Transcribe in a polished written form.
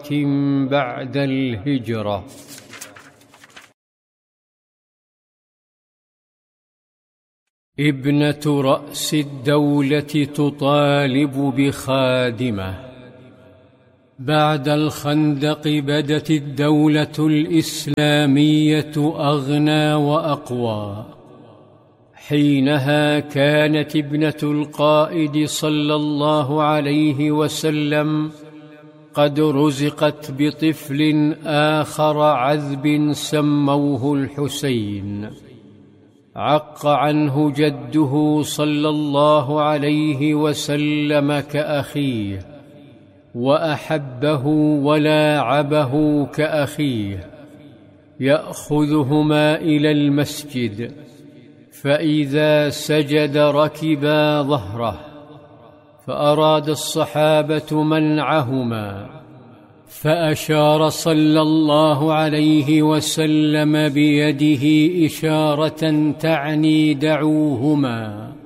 بعد الهجرة. ابنة رأس الدولة تطالب بخادمة. بعد الخندق بدت الدولة الإسلامية أغنى وأقوى. حينها كانت ابنة القائد صلى الله عليه وسلم قد رزقت بطفل آخر عذب سموه الحسين. عق عنه جده صلى الله عليه وسلم كأخيه، وأحبه ولاعبه كأخيه. يأخذهما إلى المسجد، فإذا سجد ركبا ظهره، فأراد الصحابة منعهما، فأشار صلى الله عليه وسلم بيده إشارة تعني دعوهما.